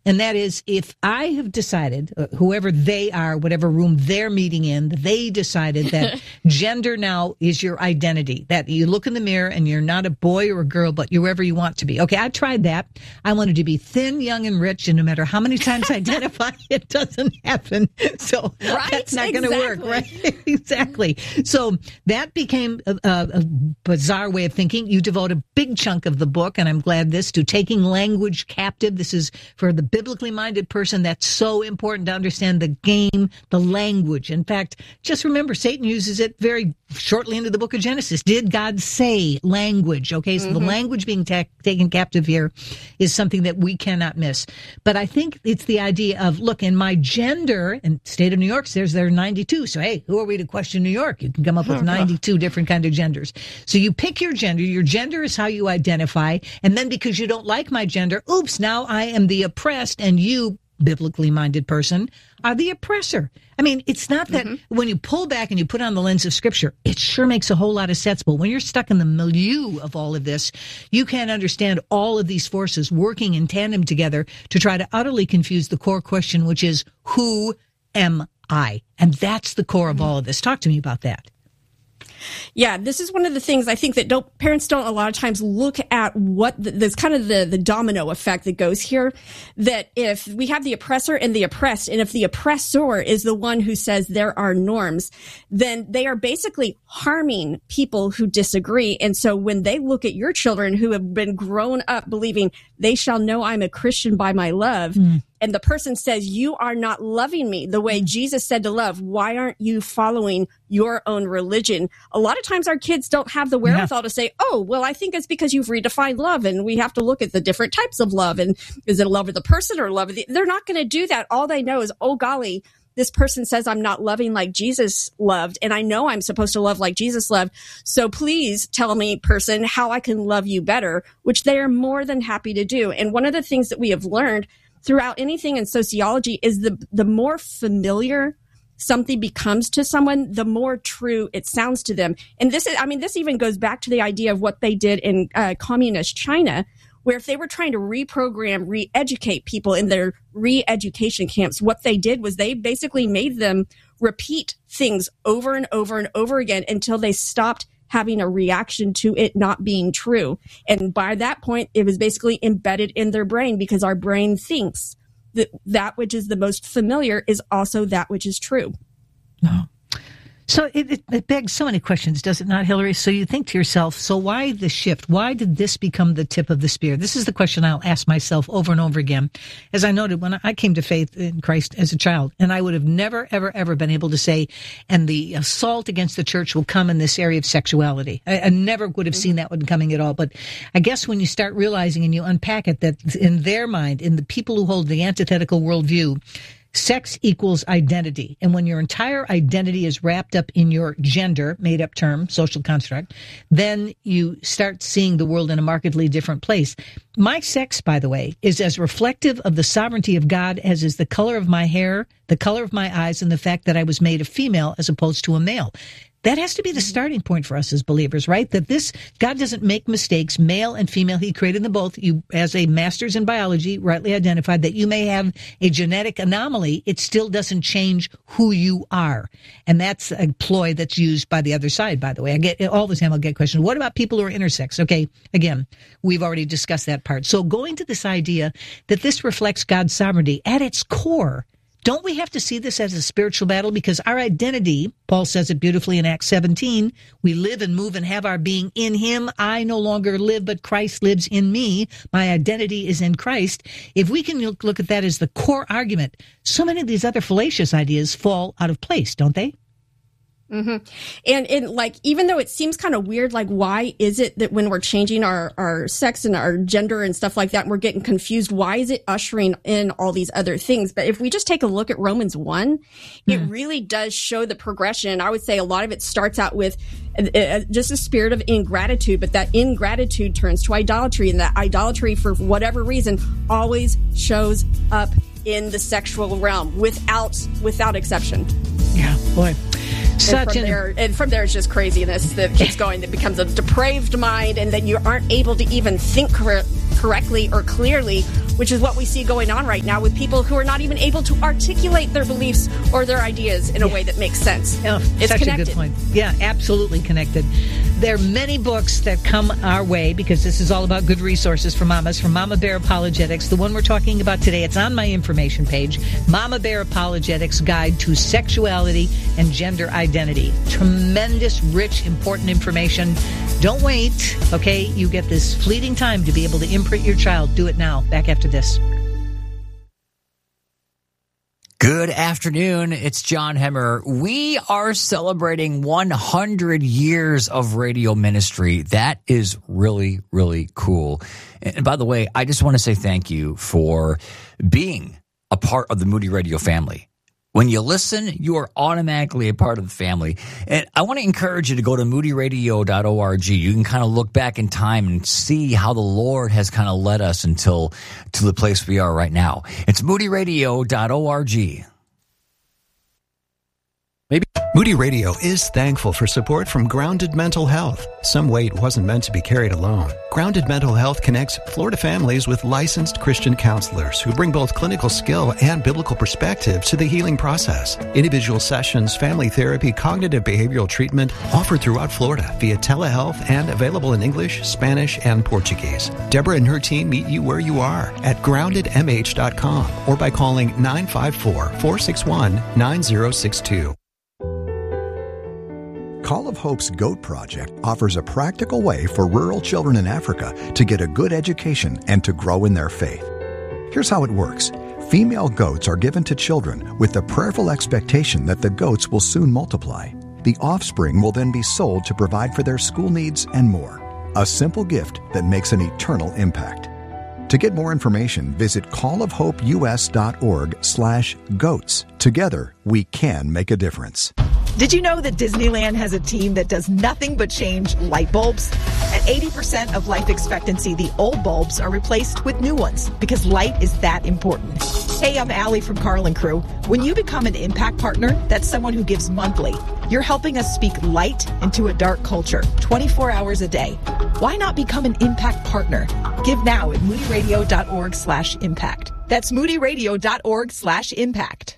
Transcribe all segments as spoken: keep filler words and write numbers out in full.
And that is, if I have decided, uh, whoever they are, whatever room they're meeting in, they decided that gender now is your identity, that you look in the mirror and you're not a boy or a girl, but you're whoever you want to be. Okay, I tried that. I wanted to be thin, young, and rich, and no matter how many times I identify, it doesn't happen. So right? that's not exactly. going to work, right? Exactly. So that became a, a, a bizarre way of thinking. You devote a big chunk of the book, and I'm glad this, to taking language captive. This is for the biblically minded person. That's so important to understand the game, the language. In fact, just remember, Satan uses it very shortly into the book of Genesis. Did God say language? Okay, so mm-hmm. the language being ta- taken captive here is something that we cannot miss. But I think it's the idea of, look, in my gender, and state of New York says there are ninety-two. So, hey, who are we to question New York? You can come up with ninety-two different kind of genders. So you pick your gender. Your gender is how you identify. And then because you don't like my gender, oops, now I am the oppressed, and you, biblically minded person, are the oppressor. I mean, it's not that mm-hmm. when you pull back and you put on the lens of Scripture, it sure makes a whole lot of sense. But when you're stuck in the milieu of all of this, you can't understand all of these forces working in tandem together to try to utterly confuse the core question, which is, who am I? And that's the core of all of this. Talk to me about that. Yeah, this is one of the things I think that don't, parents don't a lot of times look at what the, there's kind of the, the domino effect that goes here, that if we have the oppressor and the oppressed, and if the oppressor is the one who says there are norms, then they are basically harming people who disagree. And so when they look at your children who have been grown up believing they shall know I'm a Christian by my love, mm. and the person says, you are not loving me the way Jesus said to love, why aren't you following your own religion? A lot of times our kids don't have the wherewithal yeah. to say, oh, well, I think it's because you've redefined love, and we have to look at the different types of love. And is it love of the person or love of the... They're not going to do that. All they know is, oh, golly, this person says I'm not loving like Jesus loved, and I know I'm supposed to love like Jesus loved. So please tell me, person, how I can love you better, which they are more than happy to do. And one of the things that we have learned throughout anything in sociology is the the more familiar something becomes to someone, the more true it sounds to them. And this is, I mean, this even goes back to the idea of what they did in uh, communist China, where if they were trying to reprogram, re-educate people in their re-education camps, what they did was they basically made them repeat things over and over and over again until they stopped having a reaction to it not being true. And by that point, it was basically embedded in their brain, because our brain thinks that that which is the most familiar is also that which is true. Oh. So it, it, it begs so many questions, does it not, Hillary? So you think to yourself, so why the shift? Why did this become the tip of the spear? This is the question I'll ask myself over and over again. As I noted, when I came to faith in Christ as a child, and I would have never, ever, ever been able to say, and the assault against the church will come in this area of sexuality. I, I never would have seen that one coming at all. But I guess when you start realizing and you unpack it, that in their mind, in the people who hold the antithetical worldview, sex equals identity. And when your entire identity is wrapped up in your gender, made up term, social construct, then you start seeing the world in a markedly different place. My sex, by the way, is as reflective of the sovereignty of God as is the color of my hair, the color of my eyes, and the fact that I was made a female as opposed to a male. That has to be the starting point for us as believers, right? That this, God doesn't make mistakes, male and female. He created them both. You, as a master's in biology, rightly identified that you may have a genetic anomaly. It still doesn't change who you are. And that's a ploy that's used by the other side, by the way. I get all the time I'll get questions. What about people who are intersex? Okay. Again, we've already discussed that part. So going to this idea that this reflects God's sovereignty at its core, don't we have to see this as a spiritual battle? Because our identity, Paul says it beautifully in Acts seventeen, we live and move and have our being in him. I no longer live, but Christ lives in me. My identity is in Christ. If we can look, look at that as the core argument, so many of these other fallacious ideas fall out of place, don't they? Mm-hmm. And, and like, even though it seems kind of weird, like, why is it that when we're changing our, our sex and our gender and stuff like that, and we're getting confused, why is it ushering in all these other things? But if we just take a look at Romans one, mm-hmm. it really does show the progression. I would say a lot of it starts out with uh, just a spirit of ingratitude, but that ingratitude turns to idolatry, and that idolatry, for whatever reason, always shows up in the sexual realm without, without exception. Yeah, boy. Such and, from an... there, and from there, it's just craziness that keeps going. That becomes a depraved mind, and then you aren't able to even think cor- correctly or clearly, which is what we see going on right now with people who are not even able to articulate their beliefs or their ideas in a way that makes sense. Oh, it's such connected. a good point. Yeah, absolutely connected. There are many books that come our way because this is all about good resources for mamas, from Mama Bear Apologetics. The one we're talking about today, it's on my information page, Mama Bear Apologetics Guide to Sexuality and Gender Identity. Tremendous, rich, important information. Don't wait, okay? You get this fleeting time to be able to imprint your child. Do it now. Back after this. Good afternoon. It's John Hemmer. We are celebrating one hundred years of radio ministry. That is really, really cool. And by the way, I just want to say thank you for being a part of the Moody Radio family. When you listen, you are automatically a part of the family. And I want to encourage you to go to moody radio dot org. You can kind of look back in time and see how the Lord has kind of led us until to the place we are right now. It's moody radio dot org. Maybe Moody Radio is thankful for support from Grounded Mental Health. Some weight wasn't meant to be carried alone. Grounded Mental Health connects Florida families with licensed Christian counselors who bring both clinical skill and biblical perspective to the healing process. Individual sessions, family therapy, cognitive behavioral treatment offered throughout Florida via telehealth and available in English, Spanish, and Portuguese. Deborah and her team meet you where you are at grounded m h dot com or by calling nine five four, four six one, nine zero six two. Call of Hope's Goat Project offers a practical way for rural children in Africa to get a good education and to grow in their faith. Here's how it works. Female goats are given to children with the prayerful expectation that the goats will soon multiply. The offspring will then be sold to provide for their school needs and more. A simple gift that makes an eternal impact. To get more information, visit call of hope u s dot org slash goats. Together, we can make a difference. Did you know that Disneyland has a team that does nothing but change light bulbs? At eighty percent of life expectancy, the old bulbs are replaced with new ones because light is that important. Hey, I'm Allie from Carlin Crew. When you become an Impact Partner, that's someone who gives monthly. You're helping us speak light into a dark culture, twenty-four hours a day. Why not become an Impact Partner? Give now at moody radio dot org slash impact. That's moody radio dot org slash impact.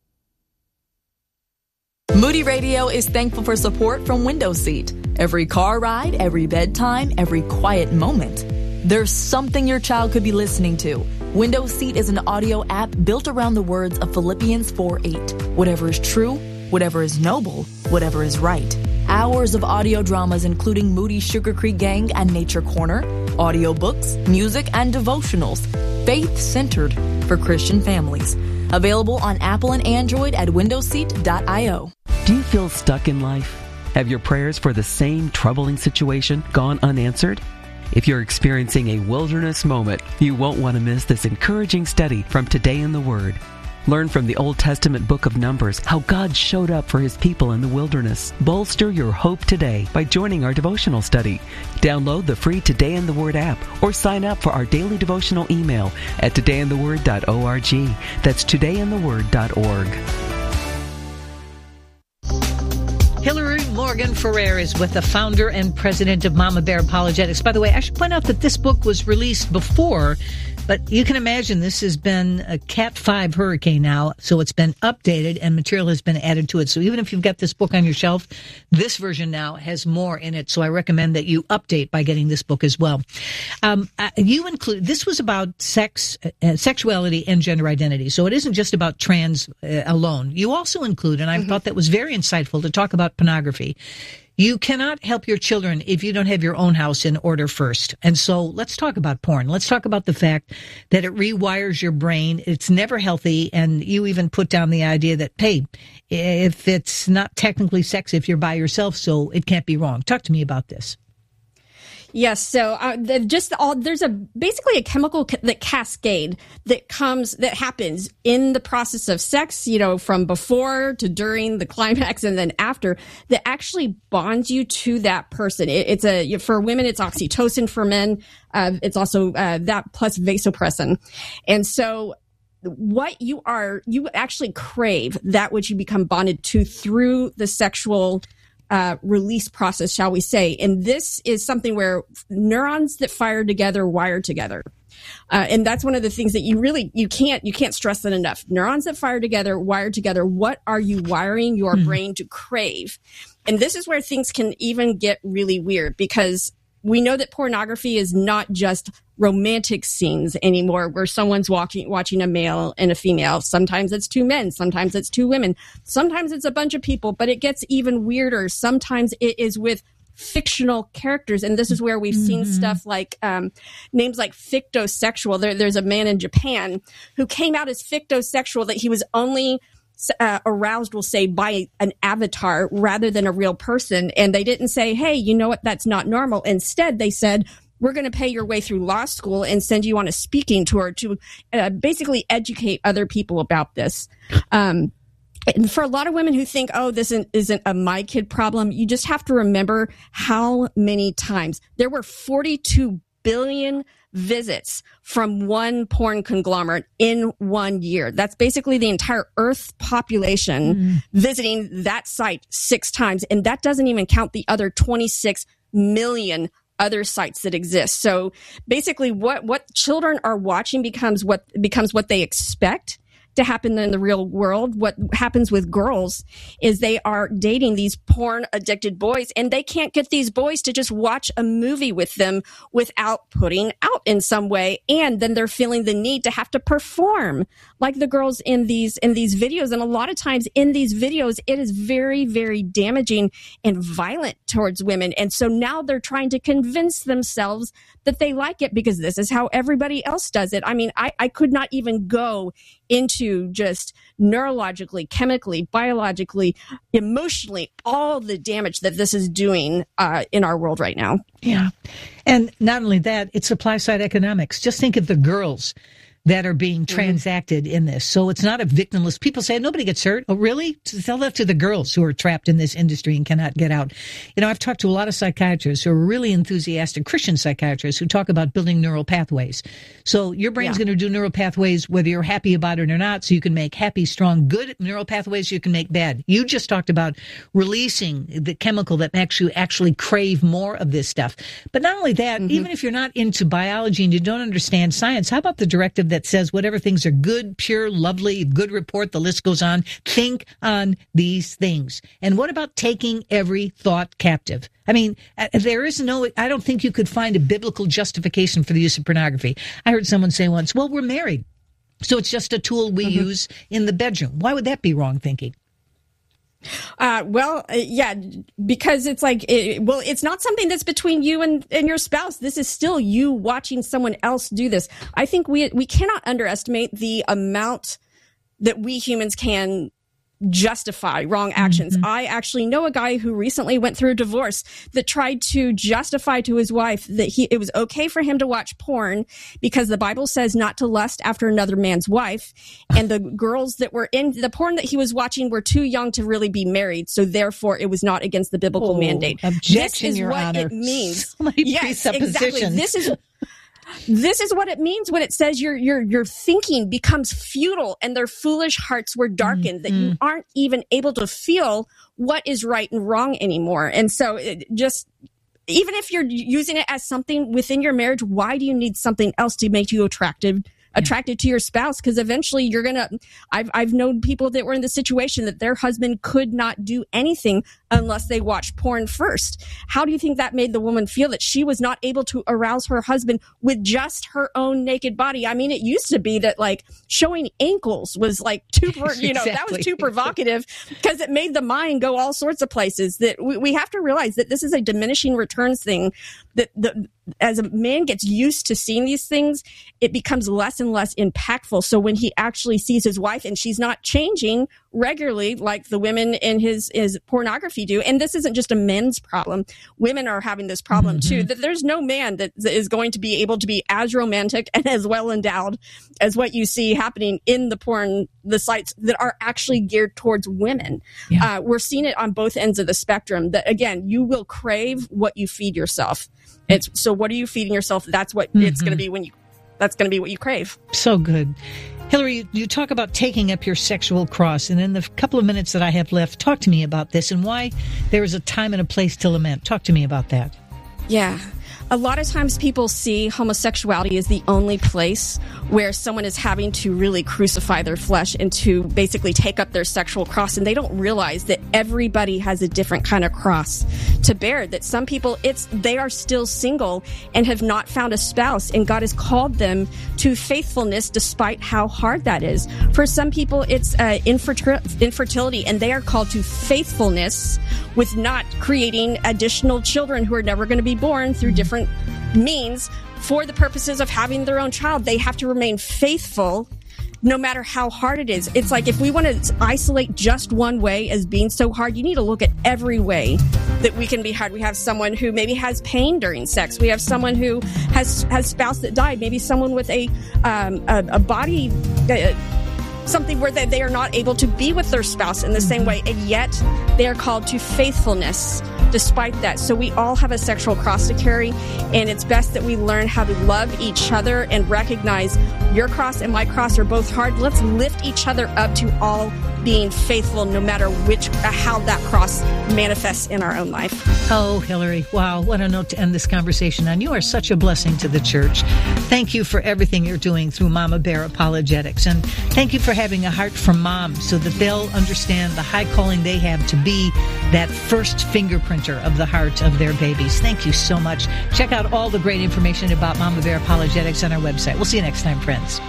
Moody Radio is thankful for support from Window Seat. Every car ride, every bedtime, every quiet moment. There's something your child could be listening to. Window Seat is an audio app built around the words of Philippians four eight. Whatever is true, whatever is noble, whatever is right. Hours of audio dramas including Moody's Sugar Creek Gang and Nature Corner, audiobooks, music, and devotionals. Faith-centered for Christian families. Available on Apple and Android at window seat dot io. Do you feel stuck in life? Have your prayers for the same troubling situation gone unanswered? If you're experiencing a wilderness moment, you won't want to miss this encouraging study from Today in the Word. Learn from the Old Testament book of Numbers how God showed up for His people in the wilderness. Bolster your hope today by joining our devotional study. Download the free Today in the Word app or sign up for our daily devotional email at today in the word dot org. That's today in the word dot org. Hillary Morgan Ferrer is with the founder and president of Mama Bear Apologetics. By the way, I should point out that this book was released before, but you can imagine this has been a Cat five hurricane now, so it's been updated and material has been added to it. So even if you've got this book on your shelf, this version now has more in it. So I recommend that you update by getting this book as well. Um, uh, you include, this was about sex, uh, sexuality and gender identity. So it isn't just about trans uh, alone. You also include, and I mm-hmm. thought that was very insightful to talk about pornography. You cannot help your children if you don't have your own house in order first. And so let's talk about porn. Let's talk about the fact that it rewires your brain. It's never healthy. And you even put down the idea that, hey, if it's not technically sex, if you're by yourself, so it can't be wrong. Talk to me about this. Yes, so uh, just all there's a basically a chemical ca- that cascade that comes that happens in the process of sex, you know, from before to during the climax and then after, that actually bonds you to that person. It, it's a for women, it's oxytocin. For men, uh, it's also uh, that plus vasopressin, and so what you are you actually crave that which you become bonded to through the sexual uh, release process, shall we say. And this is something where neurons that fire together wire together. Uh, and that's one of the things that you really, you can't, you can't stress that enough. Neurons that fire together, wire together. What are you wiring your mm. brain to crave? And this is where things can even get really weird, because we know that pornography is not just romantic scenes anymore where someone's watching, watching a male and a female. Sometimes it's two men. Sometimes it's two women. Sometimes it's a bunch of people, but it gets even weirder. Sometimes it is with fictional characters. And this is where we've mm-hmm. seen stuff like um, names like fictosexual. There, there's a man in Japan who came out as fictosexual, that he was only uh, aroused, we'll say, by an avatar rather than a real person. And they didn't say, hey, you know what, that's not normal. Instead, they said, we're going to pay your way through law school and send you on a speaking tour to uh, basically educate other people about this. Um, And for a lot of women who think, oh, this isn't, isn't a my kid problem, you just have to remember how many times there were forty-two billion visits from one porn conglomerate in one year. That's basically the entire Earth population mm. visiting that site six times. And that doesn't even count the other twenty-six million other sites that exist. So basically what, what children are watching becomes what becomes what they expect to happen in the real world. What happens with girls is they are dating these porn addicted boys, and they can't get these boys to just watch a movie with them without putting out in some way. And then they're feeling the need to have to perform like the girls in these, in these videos. And a lot of times in these videos, it is very, very damaging and violent towards women. And so now they're trying to convince themselves that they like it because this is how everybody else does it. I mean, I, I could not even go into just neurologically, chemically, biologically, emotionally, all the damage that this is doing uh, in our world right now. Yeah. And not only that, it's supply side economics. Just think of the girls that are being transacted mm-hmm. in this. So it's not a victimless. People say nobody gets hurt. Oh, really? Tell that to the girls who are trapped in this industry and cannot get out. You know, I've talked to a lot of psychiatrists who are really enthusiastic Christian psychiatrists who talk about building neural pathways. So your brain's yeah. going to do neural pathways whether you're happy about it or not. So you can make happy, strong, good neural pathways. You can make bad. You just talked about releasing the chemical that makes you actually crave more of this stuff. But not only that, mm-hmm. even if you're not into biology and you don't understand science, how about the directive that that says whatever things are good, pure, lovely, good report, the list goes on. Think on these things. And what about taking every thought captive? I mean, there is no, I don't think you could find a biblical justification for the use of pornography. I heard someone say once, well, we're married, so it's just a tool we mm-hmm. use in the bedroom. Why would that be wrong thinking? Uh, well, uh, yeah, because it's like, it, well, it's not something that's between you and, and your spouse. This is still you watching someone else do this. I think we, we cannot underestimate the amount that we humans can justify wrong actions. Mm-hmm. I actually know a guy who recently went through a divorce that tried to justify to his wife that he it was okay for him to watch porn because the Bible says not to lust after another man's wife, and the girls that were in the porn that he was watching were too young to really be married, so therefore it was not against the biblical oh, mandate. Objection, this is Your what Honor. It means. So many yes, presuppositions. exactly. This is This is what it means when it says your your your thinking becomes futile and their foolish hearts were darkened, mm-hmm. that you aren't even able to feel what is right and wrong anymore. And so it just, even if you're using it as something within your marriage, why do you need something else to make you attractive? attracted to your spouse? Because eventually you're going to, I've, I've known people that were in the situation that their husband could not do anything unless they watched porn first. How do you think that made the woman feel that she was not able to arouse her husband with just her own naked body? I mean, it used to be that like showing ankles was like too, you know, exactly. that was too provocative because it made the mind go all sorts of places. That we, we have to realize that this is a diminishing returns thing, that the, as a man gets used to seeing these things, it becomes less and less impactful. So when he actually sees his wife and she's not changing regularly like the women in his, his pornography do, and this isn't just a men's problem, women are having this problem mm-hmm. too, that there's no man that is going to be able to be as romantic and as well endowed as what you see happening in the porn, the sites that are actually geared towards women. Yeah. Uh, we're seeing it on both ends of the spectrum, that again, you will crave what you feed yourself. It's so what are you feeding yourself? That's what mm-hmm. it's going to be when you, that's going to be what you crave. So good. Hillary, you talk about taking up your sexual cross, and in the couple of minutes that I have left, talk to me about this and why there is a time and a place to lament. Talk to me about that. Yeah. A lot of times people see homosexuality as the only place where someone is having to really crucify their flesh and to basically take up their sexual cross. And they don't realize that everybody has a different kind of cross to bear, that some people, it's they are still single and have not found a spouse, and God has called them to faithfulness despite how hard that is. For some people, it's uh, infertil- infertility, and they are called to faithfulness with not creating additional children who are never going to be born through different means for the purposes of having their own child. They have to remain faithful no matter how hard it is. It's like if we want to isolate just one way as being so hard, you need to look at every way that we can be hard. We have someone who maybe has pain during sex. We have someone who has has spouse that died. Maybe someone with a um, a, a body uh, something where they, they are not able to be with their spouse in the same way, and yet they are called to faithfulness despite that. So we all have a sexual cross to carry, and it's best that we learn how to love each other and recognize your cross and my cross are both hard. Let's lift each other up to all being faithful, no matter which how that cross manifests in our own life. Oh, Hillary, wow, what a note to end this conversation on. You are such a blessing to the church. Thank you for everything you're doing through Mama Bear Apologetics, and thank you for having a heart for moms so that they'll understand the high calling they have to be that first fingerprinter of the heart of their babies. Thank you so much. Check out all the great information about Mama Bear Apologetics on our website. We'll see you next time, friends.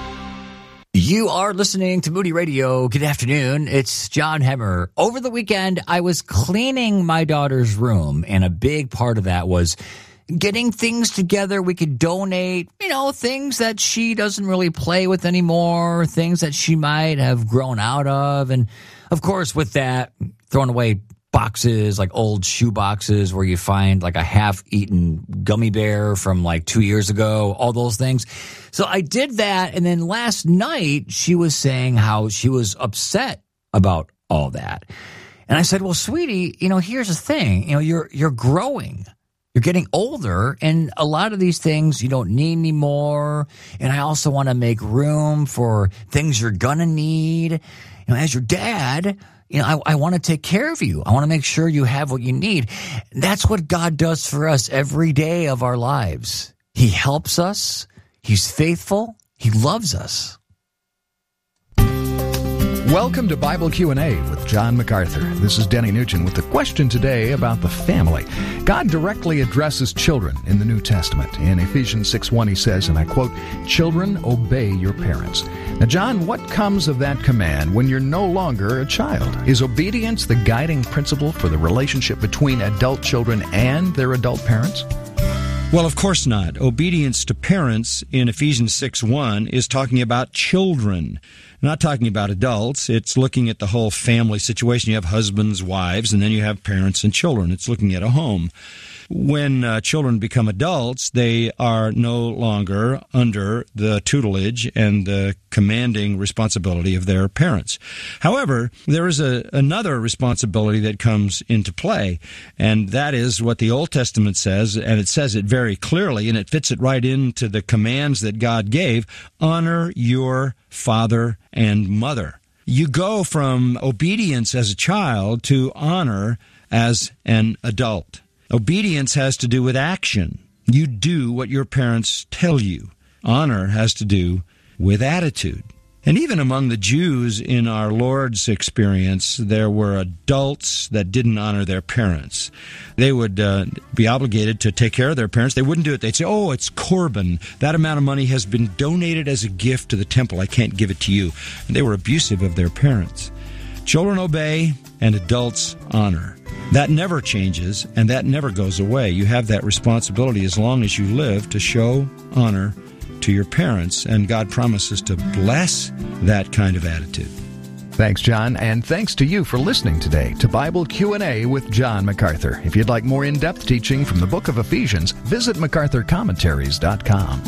You are listening to Moody Radio. Good afternoon. It's John Hemmer. Over the weekend, I was cleaning my daughter's room, and a big part of that was getting things together we could donate, you know, things that she doesn't really play with anymore, things that she might have grown out of. And, of course, with that, throwing away boxes, like old shoe boxes where you find like a half-eaten gummy bear from like two years ago, all those things. So I did that, and then last night she was saying how she was upset about all that. And I said, well, sweetie, you know, here's the thing. You know, you're you're growing. You're getting older, and a lot of these things you don't need anymore. And I also want to make room for things you're going to need. You know, as your dad, you know, I, I want to take care of you. I want to make sure you have what you need. That's what God does for us every day of our lives. He helps us. He's faithful. He loves us. Welcome to Bible Q and A with John MacArthur. This is Denny Nugent with the question today about the family. God directly addresses children in the New Testament. In Ephesians six one, he says, and I quote, "Children, obey your parents." Now, John, what comes of that command when you're no longer a child? Is obedience the guiding principle for the relationship between adult children and their adult parents? Well, of course not. Obedience to parents in Ephesians six one is talking about children, not talking about adults. It's looking at the whole family situation. You have husbands, wives, and then you have parents and children. It's looking at a home. When uh, children become adults, they are no longer under the tutelage and the commanding responsibility of their parents. However, there is a, another responsibility that comes into play, and that is what the Old Testament says, and it says it very clearly, and it fits it right into the commands that God gave: honor your father and mother. You go from obedience as a child to honor as an adult. Obedience has to do with action. You do what your parents tell you. Honor has to do with attitude. And even among the Jews in our Lord's experience, there were adults that didn't honor their parents. They would uh, be obligated to take care of their parents. They wouldn't do it. They'd say, oh, it's Corban. That amount of money has been donated as a gift to the temple. I can't give it to you. And they were abusive of their parents. Children obey and adults honor. That never changes, and that never goes away. You have that responsibility as long as you live to show honor to your parents, and God promises to bless that kind of attitude. Thanks, John, and thanks to you for listening today to Bible Q and A with John MacArthur. If you'd like more in-depth teaching from the book of Ephesians, visit macarthur commentaries dot com.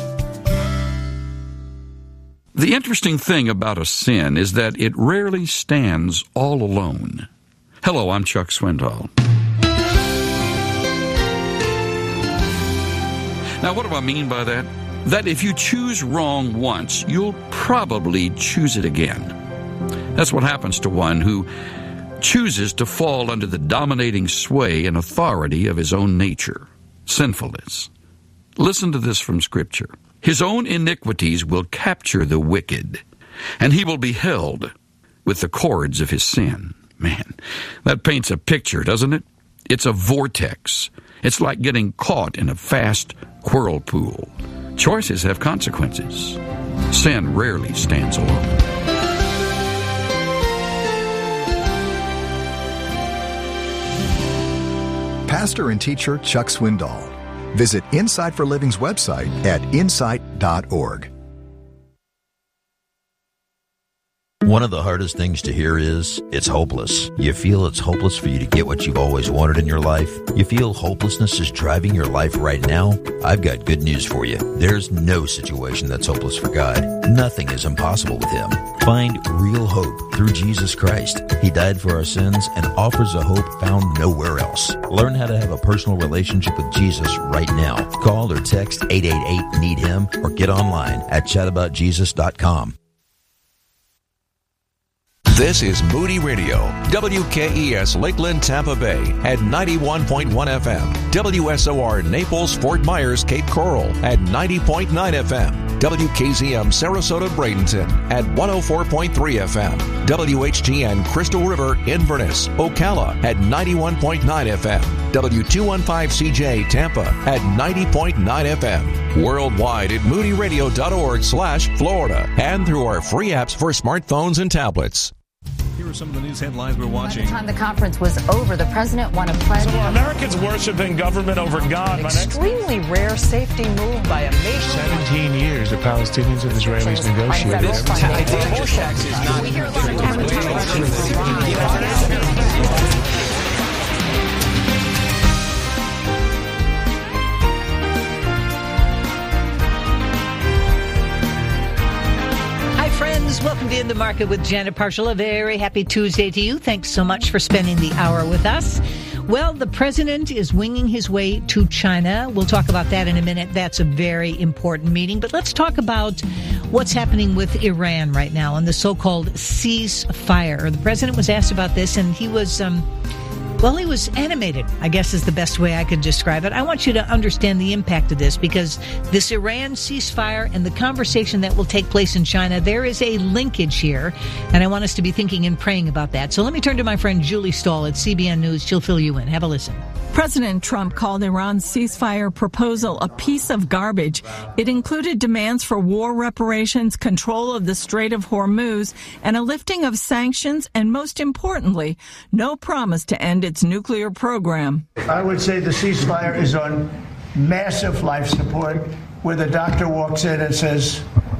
The interesting thing about a sin is that it rarely stands all alone. Hello, I'm Chuck Swindoll. Now, what do I mean by that? that if you choose wrong once, you'll probably choose it again. That's what happens to one who chooses to fall under the dominating sway and authority of his own nature, sinfulness. Listen to this from Scripture. His own iniquities will capture the wicked, and he will be held with the cords of his sin. Man, that paints a picture, doesn't it? It's a vortex. It's like getting caught in a fast whirlpool. Choices have consequences. Sin rarely stands alone. Pastor and teacher Chuck Swindoll. Visit Insight for Living's website at insight dot org. One of the hardest things to hear is, it's hopeless. You feel it's hopeless for you to get what you've always wanted in your life? You feel hopelessness is driving your life right now? I've got good news for you. There's no situation that's hopeless for God. Nothing is impossible with Him. Find real hope through Jesus Christ. He died for our sins and offers a hope found nowhere else. Learn how to have a personal relationship with Jesus right now. Call or text eight eight eight, need him or get online at chat about jesus dot com. This is Moody Radio, W K E S Lakeland, Tampa Bay at ninety-one point one F M, W S O R Naples, Fort Myers, Cape Coral at ninety point nine F M, W K Z M Sarasota, Bradenton at one oh four point three F M, W H G N Crystal River, Inverness, Ocala at ninety-one point nine F M, W two fifteen C J Tampa at ninety point nine F M, worldwide at moody radio dot org slash Florida, and through our free apps for smartphones and tablets. Here are some of the news headlines we're watching. By the time the conference was over, the president won a pledge. So Americans worshiping government over God. An extremely rare safety move by a nation. Seventeen years the Palestinians and Israelis negotiated. This tax is not. We hear a lot of advertising. Welcome to In the Market with Janet Parshall. A very happy Tuesday to you. Thanks so much for spending the hour with us. Well, the president is winging his way to China. We'll talk about that in a minute. That's a very important meeting. But let's talk about what's happening with Iran right now and the so-called ceasefire. The president was asked about this, and he was... Um, Well, he was animated, I guess is the best way I could describe it. I want you to understand the impact of this, because this Iran ceasefire and the conversation that will take place in China, there is a linkage here, and I want us to be thinking and praying about that. So let me turn to my friend Julie Stahl at C B N News. She'll fill you in. Have a listen. President Trump called Iran's ceasefire proposal a piece of garbage. It included demands for war reparations, control of the Strait of Hormuz, and a lifting of sanctions, and most importantly, no promise to end its nuclear program. I would say the ceasefire is on massive life support, where the doctor walks in and says,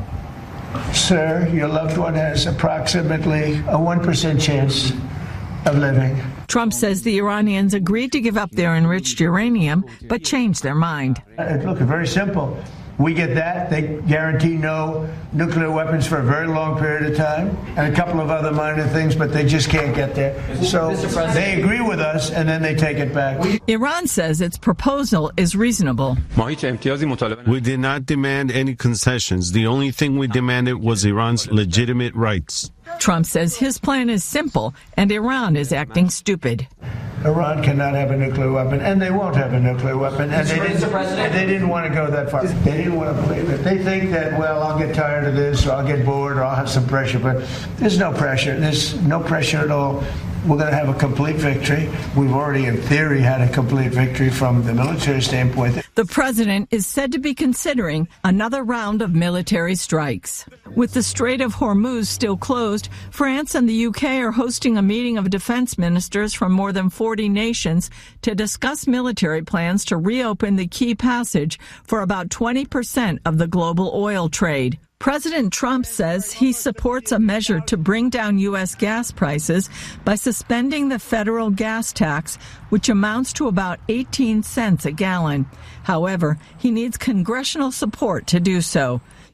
"Sir, your loved one has approximately a one percent chance of living." Trump says the Iranians agreed to give up their enriched uranium, but changed their mind. Uh, look, very simple. We get that. They guarantee no nuclear weapons for a very long period of time, and a couple of other minor things, but they just can't get there. So they agree with us, and then they take it back. Iran says its proposal is reasonable. We did not demand any concessions. The only thing we demanded was Iran's legitimate rights. Trump says his plan is simple, and Iran is acting stupid. Iran cannot have a nuclear weapon, and they won't have a nuclear weapon, and they didn't, and they didn't want to go that far. They didn't want to believe it. They think that, well, I'll get tired of this, or I'll get bored, or I'll have some pressure, but there's no pressure. There's no pressure at all. We're going to have a complete victory. We've already, in theory, had a complete victory from the military standpoint. The president is said to be considering another round of military strikes. With the Strait of Hormuz still closed, France and the U K are hosting a meeting of defense ministers from more than forty nations to discuss military plans to reopen the key passage for about twenty percent of the global oil trade. President Trump says he supports a measure to bring down U S gas prices by suspending the federal gas tax, which amounts to about eighteen cents a gallon. However, he needs congressional support to do so.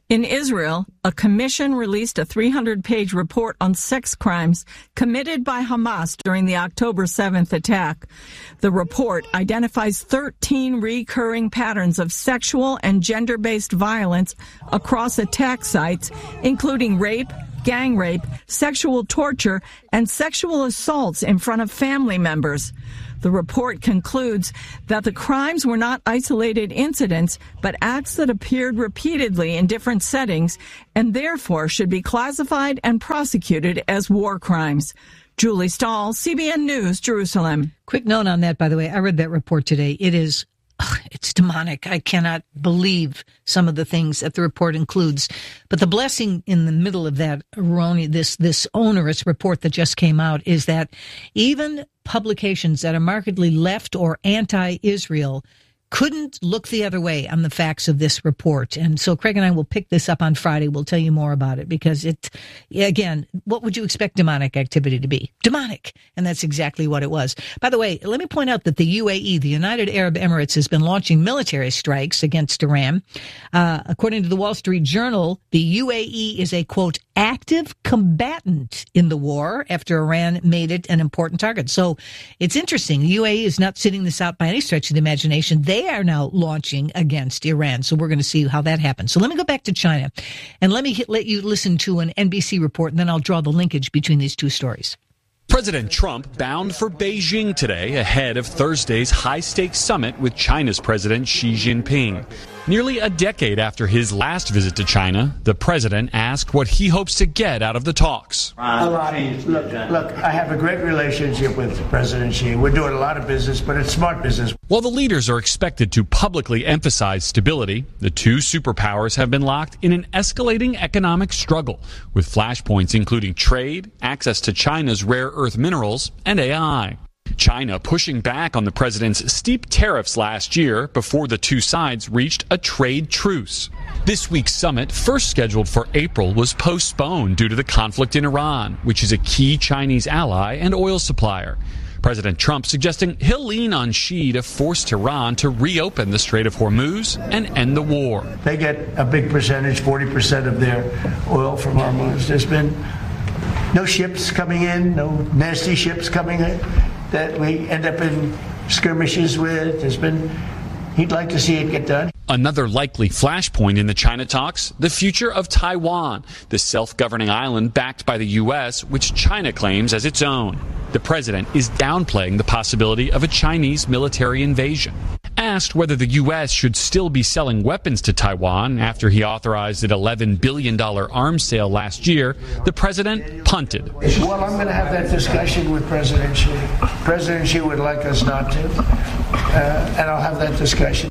In Israel, a commission released a three hundred page report on sex crimes committed by Hamas during the October seventh attack. The report identifies thirteen recurring patterns of sexual and gender-based violence across attack sites, including rape, gang rape, sexual torture, and sexual assaults in front of family members. The report concludes that the crimes were not isolated incidents, but acts that appeared repeatedly in different settings and therefore should be classified and prosecuted as war crimes. Julie Stahl, C B N News, Jerusalem. Quick note on that, by the way. I read that report today. It is, ugh, it's demonic. I cannot believe some of the things that the report includes. But the blessing in the middle of that erroneous, this, this onerous report that just came out is that even publications that are markedly left or anti-Israel couldn't look the other way on the facts of this report. And so Craig and I will pick this up on Friday. We'll tell you more about it because it, again, what would you expect demonic activity to be? Demonic. And that's exactly what it was. By the way, let me point out that the U A E, the United Arab Emirates, has been launching military strikes against Iran. Uh, according to the Wall Street Journal, the U A E is a, quote, active combatant in the war after Iran made it an important target. So it's interesting. The U A E is not sitting this out by any stretch of the imagination. They are now launching against Iran. So we're going to see how that happens. So let me go back to China and let me hit, let you listen to an N B C report, and then I'll draw the linkage between these two stories. President Trump bound for Beijing today ahead of Thursday's high-stakes summit with China's President Xi Jinping. Nearly a decade after his last visit to China, the president asked what he hopes to get out of the talks. A lot. Look, look, I have a great relationship with President Xi. We're doing a lot of business, but it's smart business. While the leaders are expected to publicly emphasize stability, the two superpowers have been locked in an escalating economic struggle, with flashpoints including trade, access to China's rare earth minerals, and A I. China pushing back on the president's steep tariffs last year before the two sides reached a trade truce. This week's summit, first scheduled for April, was postponed due to the conflict in Iran, which is a key Chinese ally and oil supplier. President Trump suggesting he'll lean on Xi to force Tehran to reopen the Strait of Hormuz and end the war. They get a big percentage, forty percent of their oil from Hormuz. There's been no ships coming in, no nasty ships coming in that we end up in skirmishes with. There's been, he'd like to see it get done. Another likely flashpoint in the China talks, the future of Taiwan, the self-governing island backed by the U S, which China claims as its own. The president is downplaying the possibility of a Chinese military invasion. Asked whether the U S should still be selling weapons to Taiwan after he authorized an eleven billion dollars arms sale last year, the president punted. Well, I'm going to have that discussion with President Xi. President Xi would like us not to, uh, and I'll have that discussion.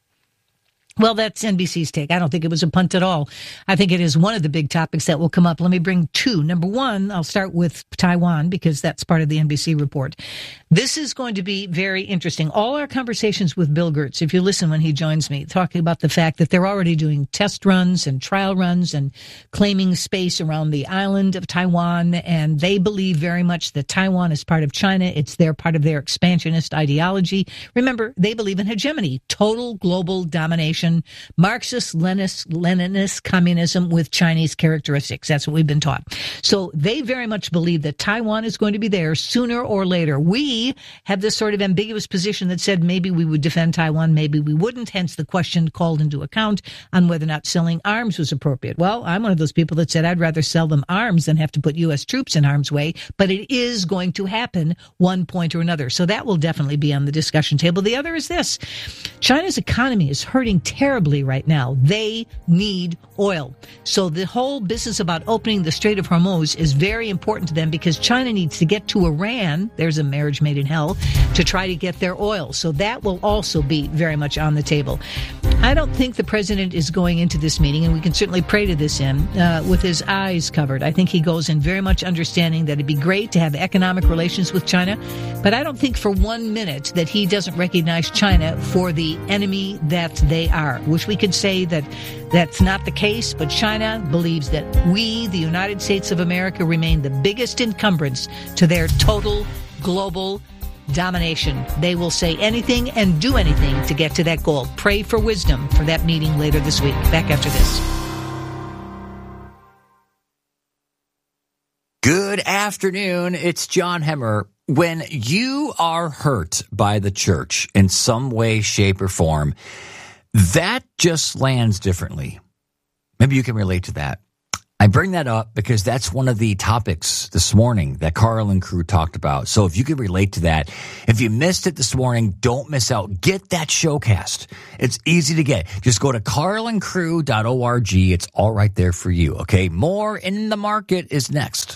Well, that's N B C's take. I don't think it was a punt at all. I think it is one of the big topics that will come up. Let me bring two. Number one, I'll start with Taiwan because that's part of the N B C report. This is going to be very interesting. All our conversations with Bill Gertz, if you listen when he joins me, talking about the fact that they're already doing test runs and trial runs and claiming space around the island of Taiwan. And they believe very much that Taiwan is part of China. It's their part of their expansionist ideology. Remember, they believe in hegemony, total global domination, Marxist, Leninist, Leninist communism with Chinese characteristics. That's what we've been taught. So they very much believe that Taiwan is going to be there sooner or later. We have this sort of ambiguous position that said maybe we would defend Taiwan, maybe we wouldn't. Hence the question called into account on whether or not selling arms was appropriate. Well, I'm one of those people that said I'd rather sell them arms than have to put U S troops in harm's way, but it is going to happen one point or another. So that will definitely be on the discussion table. The other is this. China's economy is hurting terribly right now. They need oil. So the whole business about opening the Strait of Hormuz is very important to them because China needs to get to Iran. There's a marriage made in hell to try to get their oil. So that will also be very much on the table. I don't think the president is going into this meeting, and we can certainly pray to this in, uh, with his eyes covered. I think he goes in very much understanding that it'd be great to have economic relations with China, but I don't think for one minute that he doesn't recognize China for the enemy that they are. Wish we could say that that's not the case, but China believes that we, the United States of America, remain the biggest encumbrance to their total global domination. They will say anything and do anything to get to that goal. Pray for wisdom for that meeting later this week. Back after this. Good afternoon. It's John Hemmer. When you are hurt by the church in some way, shape, or form, that just lands differently. Maybe you can relate to that. I bring that up because that's one of the topics this morning that Carl and crew talked about. So if you can relate to that, if you missed it this morning, don't miss out. Get that showcast. It's easy to get. Just go to carl and crew dot org. It's all right there for you. Okay. More in the Market is next.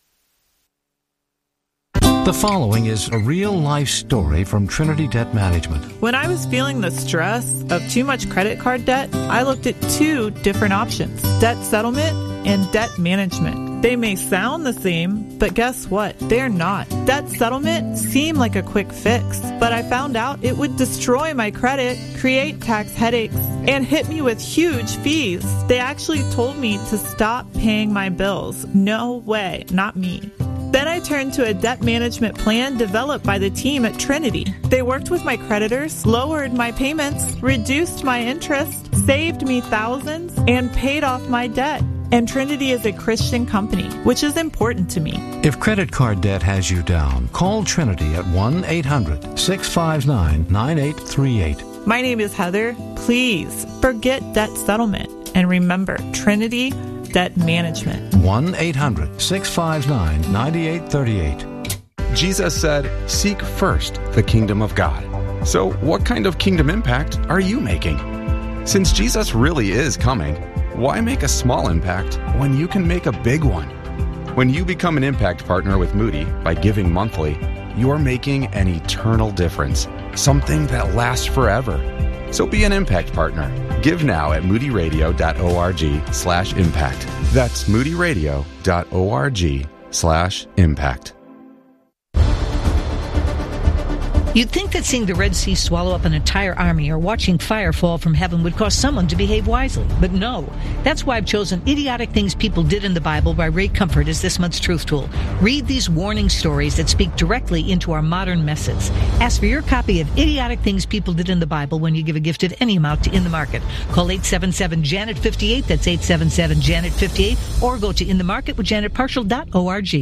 The following is a real-life story from Trinity Debt Management. When I was feeling the stress of too much credit card debt, I looked at two different options, debt settlement and debt management. They may sound the same, but guess what? They're not. Debt settlement seemed like a quick fix, but I found out it would destroy my credit, create tax headaches, and hit me with huge fees. They actually told me to stop paying my bills. No way, not me. Then I turned to a debt management plan developed by the team at Trinity. They worked with my creditors, lowered my payments, reduced my interest, saved me thousands, and paid off my debt. And Trinity is a Christian company, which is important to me. If credit card debt has you down, call Trinity at one eight hundred six five nine nine eight three eight. My name is Heather. Please forget debt settlement. And remember, Trinity Debt Management. one eight hundred six five nine nine eight three eight. Jesus said, "Seek first the kingdom of God." So what kind of kingdom impact are you making? Since Jesus really is coming, why make a small impact when you can make a big one? When you become an impact partner with Moody by giving monthly, you are making an eternal difference, something that lasts forever. So be an impact partner. Give now at moody radio dot org slash impact. That's moody radio dot org slash impact. You'd think that seeing the Red Sea swallow up an entire army or watching fire fall from heaven would cause someone to behave wisely. But no. That's why I've chosen Idiotic Things People Did in the Bible by Ray Comfort as this month's Truth Tool. Read these warning stories that speak directly into our modern messes. Ask for your copy of Idiotic Things People Did in the Bible when you give a gift of any amount to In the Market. Call eight seven seven Janet fifty-eight, that's eight seven seven Janet fifty-eight, or go to in the market with janet partial dot org.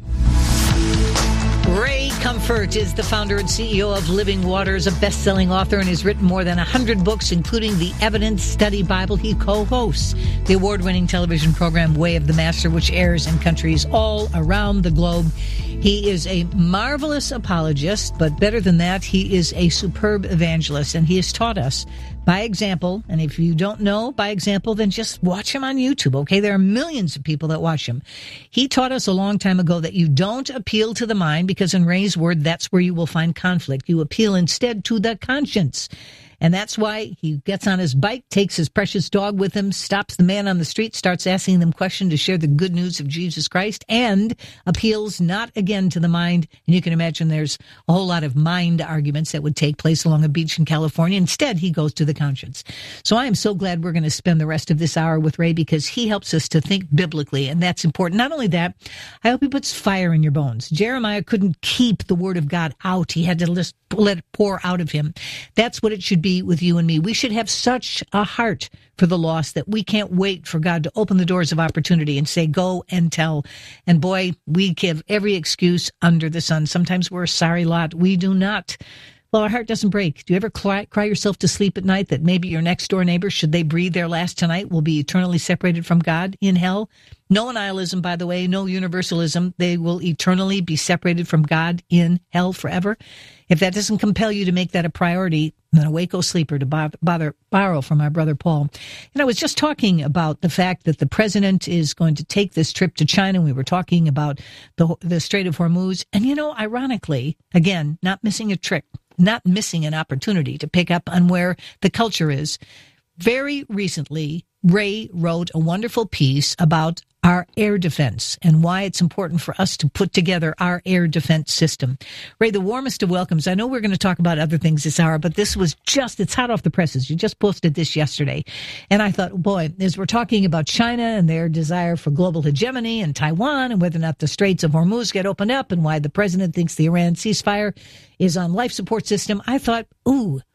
Ray Comfort is the founder and C E O of Living Waters, a best-selling author, and has written more than one hundred books, including the Evidence Study Bible. He co-hosts the award-winning television program Way of the Master, which airs in countries all around the globe. He is a marvelous apologist, but better than that, he is a superb evangelist, and he has taught us by example. And if you don't know by example, then just watch him on YouTube, okay? There are millions of people that watch him. He taught us a long time ago that you don't appeal to the mind, because in Ray's word, that's where you will find conflict. You appeal instead to the conscience. And that's why he gets on his bike, takes his precious dog with him, stops the man on the street, starts asking them questions to share the good news of Jesus Christ, and appeals not again to the mind. And you can imagine there's a whole lot of mind arguments that would take place along a beach in California. Instead, he goes to the conscience. So I am so glad we're going to spend the rest of this hour with Ray, because he helps us to think biblically, and that's important. Not only that, I hope he puts fire in your bones. Jeremiah couldn't keep the word of God out. He had to just let it pour out of him. That's what it should be with you and me. We should have such a heart for the lost that we can't wait for God to open the doors of opportunity and say, go and tell. And boy, we give every excuse under the sun. Sometimes we're a sorry lot. We do not. Well, our heart doesn't break. Do you ever cry, cry yourself to sleep at night that maybe your next door neighbor, should they breathe their last tonight, will be eternally separated from God in hell? No nihilism, by the way, no universalism. They will eternally be separated from God in hell forever. If that doesn't compel you to make that a priority, then awake, O sleeper, to bother, bother, borrow from our brother Paul. And I was just talking about the fact that the president is going to take this trip to China. We were talking about the, the Strait of Hormuz. And, you know, ironically, again, not missing a trick, not missing an opportunity to pick up on where the culture is. Very recently, Ray wrote a wonderful piece about our air defense and why it's important for us to put together our air defense system. Ray, the warmest of welcomes. I know we're going to talk about other things this hour, but this was just, it's hot off the presses. You just posted this yesterday. And I thought, boy, as we're talking about China and their desire for global hegemony and Taiwan and whether or not the Straits of Hormuz get opened up and why the president thinks the Iran ceasefire is on life support system, I thought, ooh,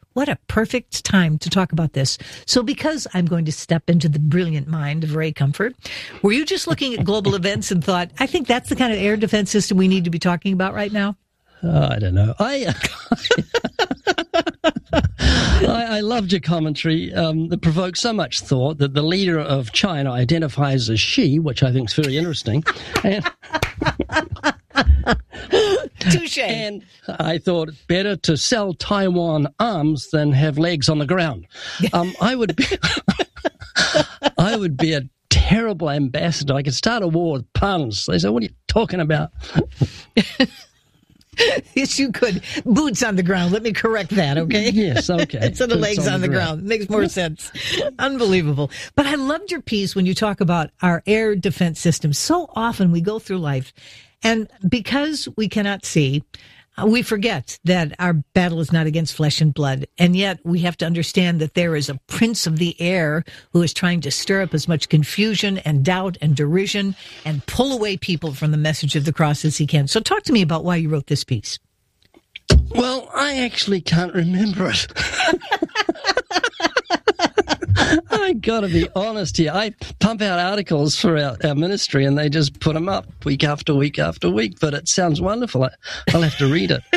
what a perfect time to talk about this. So because I'm going to step into the brilliant mind of Ray Comfort, were you just looking at global events and thought, I think that's the kind of air defense system we need to be talking about right now? Oh, I don't know. I, I I loved your commentary um, that provoked so much thought that the leader of China identifies as she, which I think is very interesting. And touche. And I thought it's better to sell Taiwan arms than have legs on the ground. Um, I would be, I would be a terrible ambassador. I could start a war with puns. They say, "What are you talking about?" Yes, you could. Boots on the ground. Let me correct that, okay? Yes, okay. Instead of Boots legs on, on the, the ground. ground. Makes more sense. Unbelievable. But I loved your piece when you talk about our air defense system. So often we go through life, and because we cannot see, we forget that our battle is not against flesh and blood. And yet we have to understand that there is a prince of the air who is trying to stir up as much confusion and doubt and derision and pull away people from the message of the cross as he can. So talk to me about why you wrote this piece. Well, I actually can't remember it. I got to be honest here. I pump out articles for our, our ministry, and they just put them up week after week after week. But it sounds wonderful. I, I'll have to read it.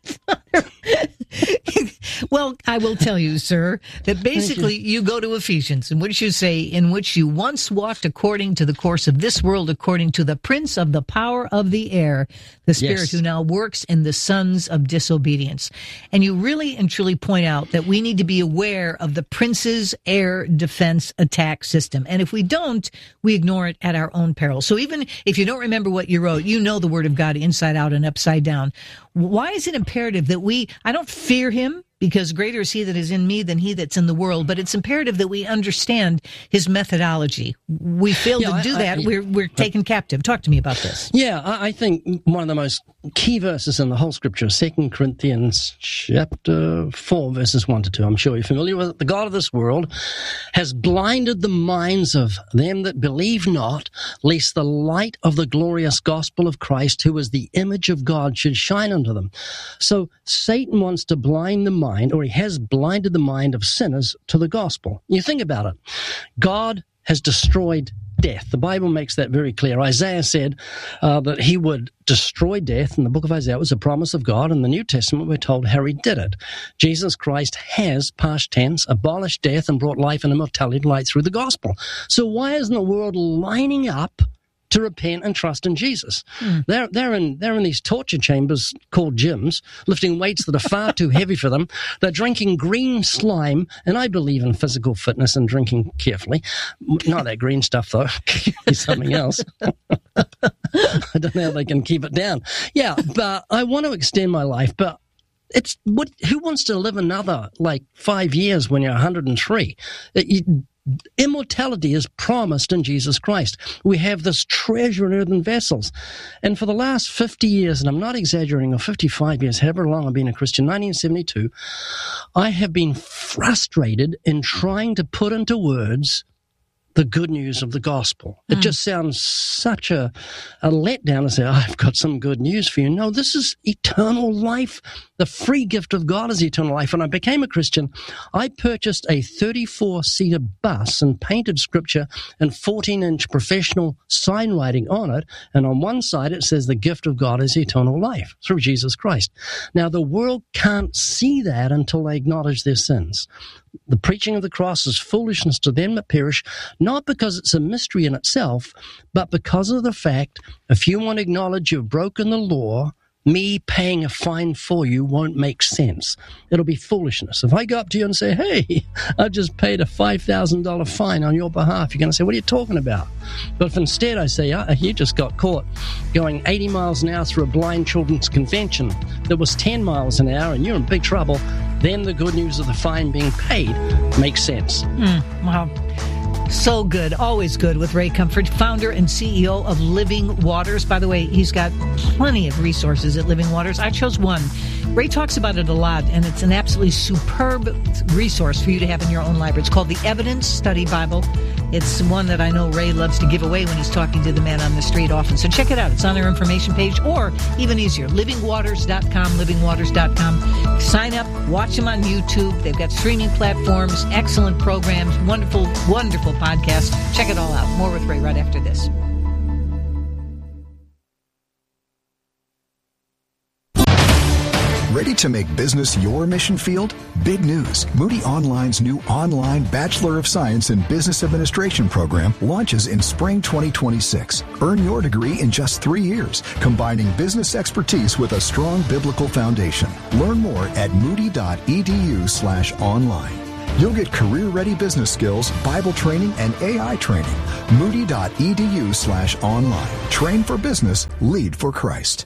Well, I will tell you, sir, that basically you. you go to Ephesians, in which you say, in which you once walked according to the course of this world, according to the prince of the power of the air, the spirit yes. who now works in the sons of disobedience. And you really and truly point out that we need to be aware of the prince's air defense attack system. And if we don't, we ignore it at our own peril. So even if you don't remember what you wrote, you know the word of God inside out and upside down. Why is it imperative that we, I don't fear him, because greater is he that is in me than he that's in the world. But it's imperative that we understand his methodology. We fail yeah, to do I, that. I, we're we're taken captive. Talk to me about this. Yeah, I, I think one of the most key verses in the whole scripture, Second Corinthians chapter four, verses one to two. I'm sure you're familiar with it. The God of this world has blinded the minds of them that believe not, lest the light of the glorious gospel of Christ, who is the image of God, should shine unto them. So Satan wants to blind the mind, or he has blinded the mind of sinners to the gospel. You think about it. God has destroyed death. The Bible makes that very clear. Isaiah said uh, that he would destroy death. In the book of Isaiah, it was a promise of God. In the New Testament, we're told how he did it. Jesus Christ has, past tense, abolished death and brought life and immortality to light through the gospel. So why isn't the world lining up to repent and trust in Jesus? Mm. They're they're in they're in these torture chambers called gyms, lifting weights that are far too heavy for them. They're drinking green slime, and I believe in physical fitness and drinking carefully. Not that green stuff though, something else. I don't know how they can keep it down. Yeah, but I want to extend my life, but it's what? Who wants to live another like five years when you're one hundred and three? It, you, Immortality is promised in Jesus Christ. We have this treasure in earthen vessels. And for the last fifty years, and I'm not exaggerating, or fifty-five years, however long I've been a Christian, nineteen seventy-two, I have been frustrated in trying to put into words the good news of the gospel. Mm. It just sounds such a, a letdown to say, oh, I've got some good news for you. No, this is eternal life. The free gift of God is eternal life. When I became a Christian, I purchased a thirty-four seater bus and painted scripture and fourteen inch professional sign writing on it. And on one side, it says the gift of God is eternal life through Jesus Christ. Now, the world can't see that until they acknowledge their sins. The preaching of the cross is foolishness to them that perish, not because it's a mystery in itself, but because of the fact, if you want to acknowledge you've broken the law, me paying a fine for you won't make sense. It'll be foolishness. If I go up to you and say, hey, I've just paid a five thousand dollars fine on your behalf, you're going to say, what are you talking about? But if instead I say, oh, you just got caught going eighty miles an hour through a blind children's convention that was ten miles an hour and you're in big trouble, then the good news of the fine being paid makes sense. Mm, wow. So good, always good with Ray Comfort, founder and C E O of Living Waters. By the way, he's got plenty of resources at Living Waters. I chose one. Ray talks about it a lot, and it's an absolutely superb resource for you to have in your own library. It's called the Evidence Study Bible. It's one that I know Ray loves to give away when he's talking to the man on the street often. So check it out. It's on our information page, or even easier, living waters dot com, living waters dot com. Sign up, watch them on YouTube. They've got streaming platforms, excellent programs, wonderful, wonderful podcasts. Check it all out. More with Ray right after this. Ready to make business your mission field? Big news. Moody Online's new online Bachelor of Science in Business Administration program launches in spring twenty twenty-six. Earn your degree in just three years, combining business expertise with a strong biblical foundation. Learn more at moody.edu slash online. You'll get career-ready business skills, Bible training, and A I training. Moody.edu slash online. Train for business, lead for Christ.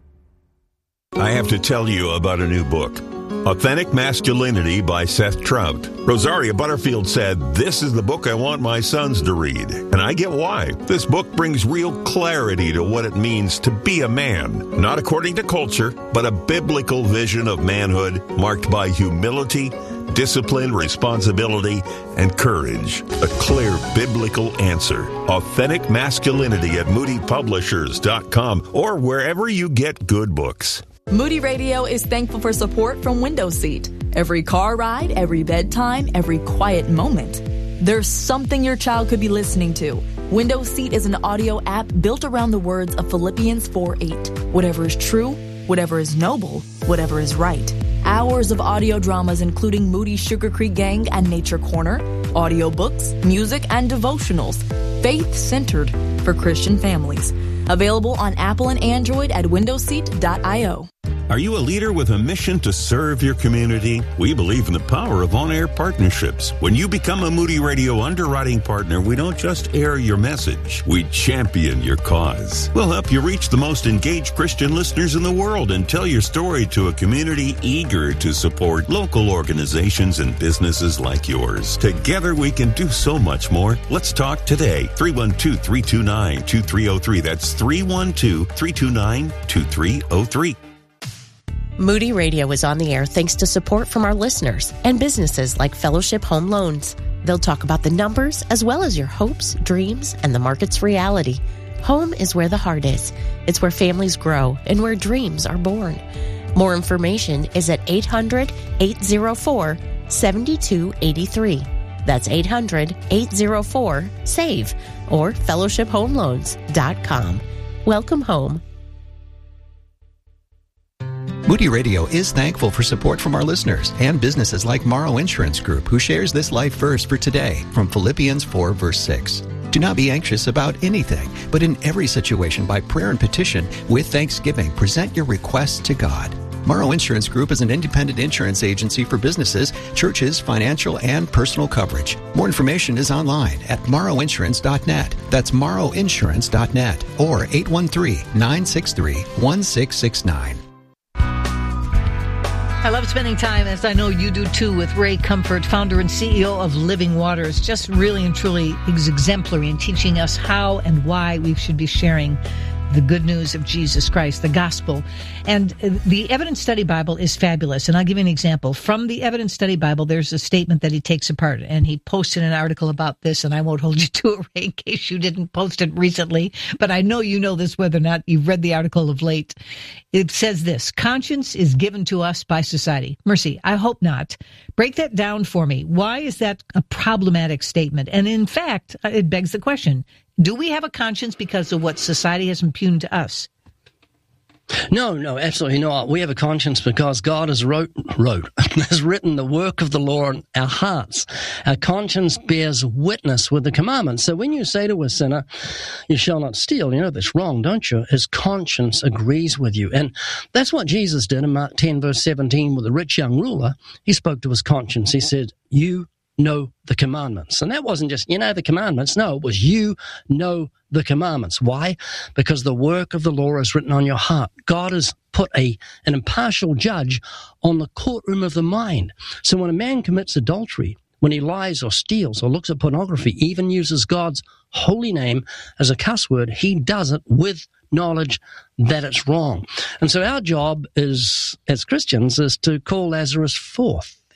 I have to tell you about a new book, Authentic Masculinity by Seth Trout. Rosaria Butterfield said, "This is the book I want my sons to read." And I get why. This book brings real clarity to what it means to be a man, not according to culture, but a biblical vision of manhood marked by humility, discipline, responsibility, and courage. A clear biblical answer. Authentic Masculinity at moody publishers dot com or wherever you get good books. Moody Radio is thankful for support from Window Seat. Every car ride, every bedtime, every quiet moment. There's something your child could be listening to. Window Seat is an audio app built around the words of Philippians four eight. Whatever is true, whatever is noble, whatever is right. Hours of audio dramas including Moody Sugar Creek Gang and Nature Corner, audiobooks, music, and devotionals. Faith-centered for Christian families. Available on Apple and Android at window seat dot io. Are you a leader with a mission to serve your community? We believe in the power of on-air partnerships. When you become a Moody Radio underwriting partner, we don't just air your message, we champion your cause. We'll help you reach the most engaged Christian listeners in the world and tell your story to a community eager to support local organizations and businesses like yours. Together we can do so much more. Let's talk today. three one two, three two nine, two three zero three. That's three one two, three two nine, two three zero three. Moody Radio is on the air thanks to support from our listeners and businesses like Fellowship Home Loans. They'll talk about the numbers as well as your hopes, dreams, and the market's reality. Home is where the heart is. It's where families grow and where dreams are born. More information is at eight hundred, eight oh four, seven two eight three. That's eight hundred, eight oh four, SAVE or fellowship home loans dot com. Welcome home. Moody Radio is thankful for support from our listeners and businesses like Morrow Insurance Group, who shares this life verse for today from Philippians four, verse six. Do not be anxious about anything, but in every situation by prayer and petition with thanksgiving, present your requests to God. Morrow Insurance Group is an independent insurance agency for businesses, churches, financial, and personal coverage. More information is online at morrow insurance dot net. That's morrow insurance dot net or eight one three, nine six three, one six six nine. I love spending time, as I know you do too, with Ray Comfort, founder and C E O of Living Waters. Just really and truly exemplary in teaching us how and why we should be sharing the good news of Jesus Christ, the gospel. And the Evidence Study Bible is fabulous. And I'll give you an example. From the Evidence Study Bible, there's a statement that he takes apart, and he posted an article about this, and I won't hold you to it, Ray, in case you didn't post it recently, but I know you know this whether or not you've read the article of late. It says this: conscience is given to us by society. Mercy, I hope not. Break that down for me. Why is that a problematic statement? And in fact, it begs the question, do we have a conscience because of what society has impugned to us? No, no, absolutely not. We have a conscience because God has wrote, wrote, has written the work of the law in our hearts. Our conscience bears witness with the commandments. So when you say to a sinner, you shall not steal, you know that's wrong, don't you? His conscience agrees with you. And that's what Jesus did in Mark ten, verse seventeen, with the rich young ruler. He spoke to his conscience. He said, you know the commandments. And that wasn't just, you know the commandments. No, it was you know the commandments. Why? Because the work of the law is written on your heart. God has put a an impartial judge on the courtroom of the mind. So when a man commits adultery, when he lies or steals or looks at pornography, even uses God's holy name as a cuss word, he does it with knowledge that it's wrong. And so our job is, as Christians, is to call Lazarus forth.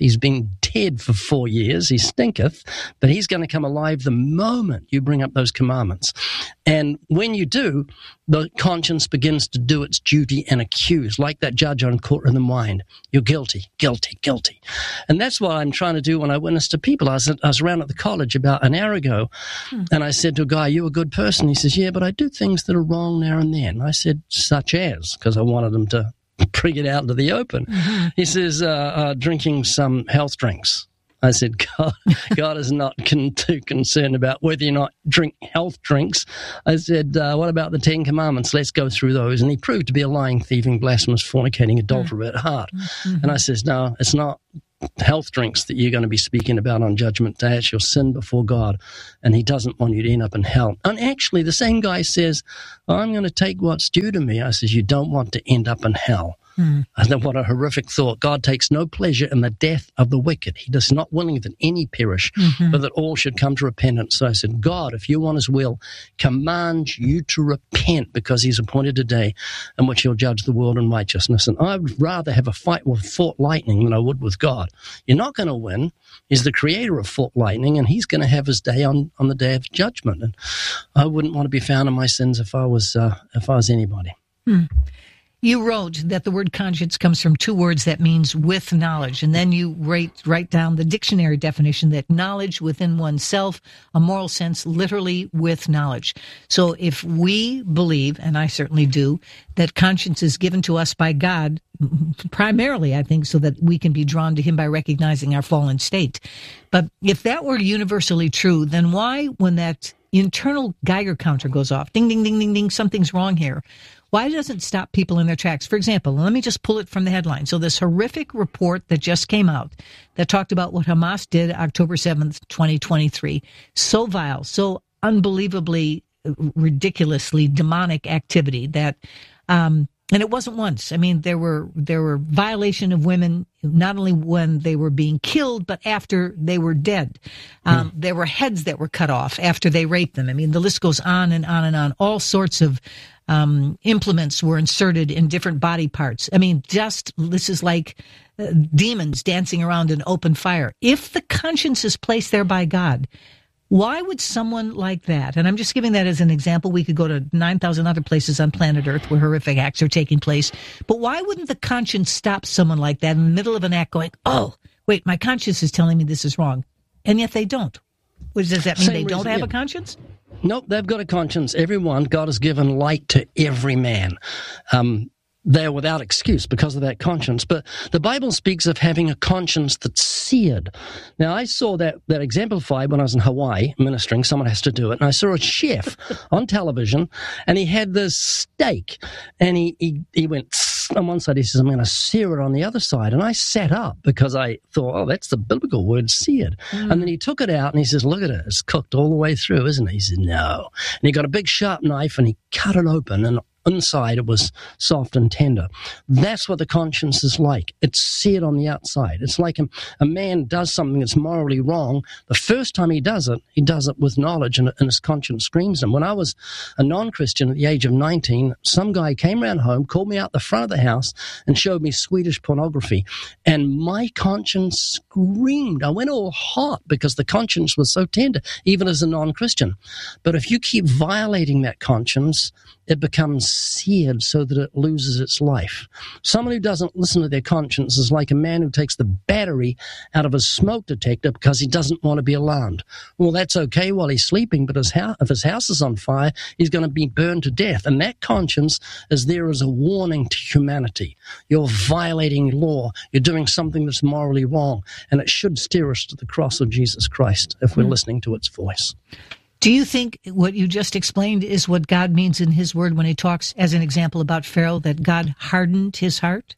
He's been dead for four years. He stinketh, but he's going to come alive the moment you bring up those commandments. And when you do, the conscience begins to do its duty and accuse, like that judge on Court in the Mind. You're guilty, guilty, guilty. And that's what I'm trying to do when I witness to people. I was, I was around at the college about an hour ago, hmm. and I said to a guy, "You're a good person." He says, "Yeah, but I do things that are wrong now and then." I said, "Such as?" Because I wanted him to bring it out into the open. Mm-hmm. He says, uh, uh, drinking some health drinks. I said, God, God is not con- too concerned about whether you not drink health drinks. I said, uh, what about the Ten Commandments? Let's go through those. And he proved to be a lying, thieving, blasphemous, fornicating, adulterer at heart. Mm-hmm. And I says, no, it's not health drinks that you're going to be speaking about on Judgment Day. It's your sin before God, and he doesn't want you to end up in hell. And actually, the same guy says, I'm going to take what's due to me. I says, you don't want to end up in hell. Hmm. I thought, what a horrific thought. God takes no pleasure in the death of the wicked. He does not willing that any perish, mm-hmm. but that all should come to repentance. So I said, God, if you want his will, command you to repent, because he's appointed a day in which he'll judge the world in righteousness. And I'd rather have a fight with Fort Lightning than I would with God. You're not going to win. He's the creator of Fort Lightning, and he's going to have his day on, on the day of judgment. And I wouldn't want to be found in my sins if I was, uh, if I was anybody. Hmm. You wrote that the word conscience comes from two words that means with knowledge, and then you write, write down the dictionary definition that knowledge within oneself, a moral sense, literally with knowledge. So if we believe, and I certainly do, that conscience is given to us by God, primarily, I think, so that we can be drawn to him by recognizing our fallen state. But if that were universally true, then why, when that internal Geiger counter goes off, ding, ding, ding, ding, ding, something's wrong here, why doesn't it stop people in their tracks? For example, let me just pull it from the headline. So this horrific report that just came out that talked about what Hamas did October seventh, twenty twenty-three, so vile, so unbelievably, ridiculously demonic activity that, um, and it wasn't once. I mean, there were there were violation of women, not only when they were being killed, but after they were dead. Um, mm. There were heads that were cut off after they raped them. I mean, the list goes on and on and on. All sorts of um, implements were inserted in different body parts. I mean, just this is like uh, demons dancing around an open fire. If the conscience is placed there by God, why would someone like that, and I'm just giving that as an example, we could go to nine thousand other places on planet Earth where horrific acts are taking place, but why wouldn't the conscience stop someone like that in the middle of an act going, oh, wait, my conscience is telling me this is wrong, and yet they don't? Does that mean Same they reason, don't have yeah. a conscience? Nope, they've got a conscience. Everyone, God has given light to every man. Um They're without excuse because of that conscience. But the Bible speaks of having a conscience that's seared. Now, I saw that, that exemplified when I was in Hawaii ministering. Someone has to do it. And I saw a chef on television, and he had this steak. And he, he, he went on one side. He says, I'm going to sear it on the other side. And I sat up because I thought, oh, that's the biblical word, seared. Mm. And then he took it out, and he says, look at it. It's cooked all the way through, isn't it? He said, no. And he got a big sharp knife, and he cut it open, and inside it was soft and tender. That's what the conscience is like. It's seared on the outside. It's like a, a man does something that's morally wrong. The first time he does it, he does it with knowledge, and, and his conscience screams him. When I was a non-Christian at the age of nineteen, some guy came around home, called me out the front of the house, and showed me Swedish pornography. And my conscience screamed. I went all hot because the conscience was so tender, even as a non-Christian. But if you keep violating that conscience, it becomes seared so that it loses its life. Someone who doesn't listen to their conscience is like a man who takes the battery out of his smoke detector because he doesn't want to be alarmed. Well, that's okay while he's sleeping, but his house, if his house is on fire, he's going to be burned to death. And that conscience is there as a warning to humanity. You're violating law. You're doing something that's morally wrong. And it should steer us to the cross of Jesus Christ if we're mm. listening to its voice. Do you think what you just explained is what God means in his word when he talks, as an example, about Pharaoh, that God hardened his heart?